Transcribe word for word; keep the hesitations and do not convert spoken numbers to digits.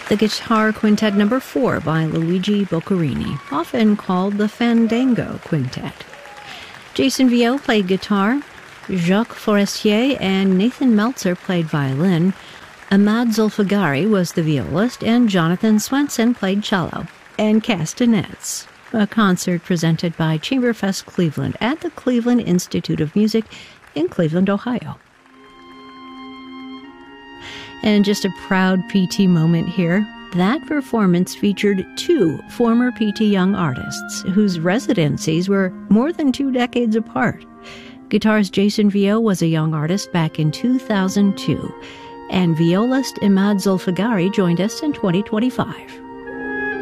The Guitar Quintet number four by Luigi Boccherini, often called the Fandango Quintet. Jason Vio played guitar, Jacques Forestier and Nathan Meltzer played violin, Ahmad Zulfagari was the violist, and Jonathan Swenson played cello and castanets. A concert presented by Chamberfest Cleveland at the Cleveland Institute of Music in Cleveland, Ohio. And just a proud P T moment here. That performance featured two former P T Young artists whose residencies were more than two decades apart. Guitarist Jason Vio was a young artist back in two thousand two, and violist Ahmad Zulfagari joined us in twenty twenty-five.